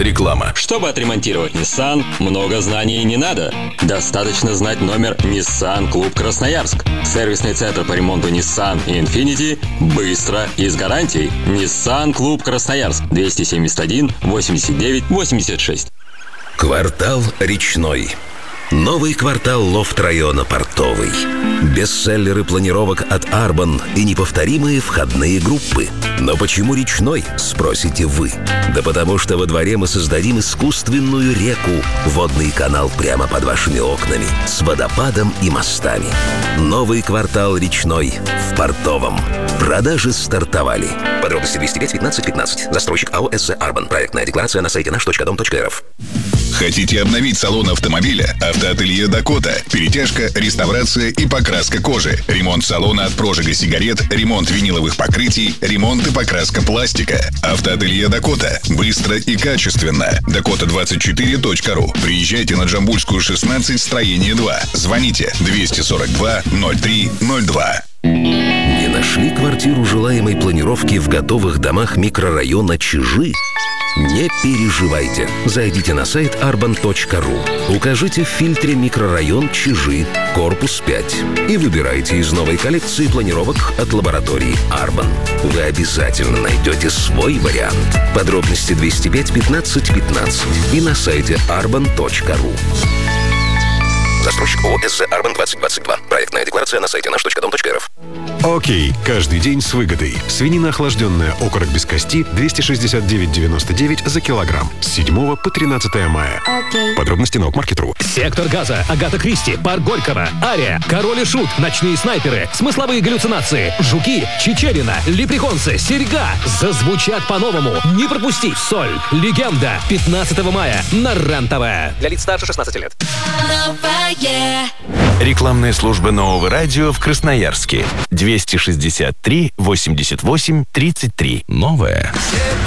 Реклама. Чтобы отремонтировать Nissan, много знаний не надо. Достаточно знать номер Nissan Клуб Красноярск. Сервисный центр по ремонту Nissan и Infiniti быстро и с гарантией. Nissan Клуб Красноярск. 271 89 86. Квартал Речной. Новый квартал лофт-района Портовый. Бестселлеры планировок от Арбан и неповторимые входные группы. Но почему Речной, спросите вы? Да потому что во дворе мы создадим искусственную реку, водный канал прямо под вашими окнами, с водопадом и мостами. Новый квартал Речной в Портовом. Продажи стартовали. Подробности 205 15 15. Застройщик АО СЗ Арбан. Проектная декларация на сайте наш.дом.рф. Хотите обновить салон автомобиля? Автоателье «Дакота». Перетяжка, реставрация и покраска кожи. Ремонт салона от прожига сигарет, ремонт виниловых покрытий, ремонт и покраска пластика. Автоателье «Дакота». Быстро и качественно. Dakota24.ru. Приезжайте на Джамбульскую, 16, строение 2. Звоните 242 03 02. Не нашли квартиру желаемой планировки в готовых домах микрорайона Чижи? Не переживайте. Зайдите на сайт arban.ru. Укажите в фильтре «Микрорайон Чижи», корпус 5. И выбирайте из новой коллекции планировок от лаборатории Арбан. Вы обязательно найдете свой вариант. Подробности 205 15 15 и на сайте arban.ru. Застройщик ООО СЗ Арбан 2022. Проектная декларация на сайте наш.дом.рф. Окей, каждый день с выгодой. Свинина охлажденная окорок без кости 269,99 за килограмм. С 7 по 13 мая. Подробности на Окмаркет.ру. Сектор газа, Агата Кристи, Парк Горького, Ария, Король и Шут, Ночные снайперы, Смысловые галлюцинации, Жуки, Чичерина, Лепреконсы, Серьга зазвучат по-новому. Не пропусти. Соль, Легенда. 15 мая на РЕН-ТВ. Для лиц старше 16 лет. Рекламная служба Нового радио в Красноярске. 263 88 33. Новое.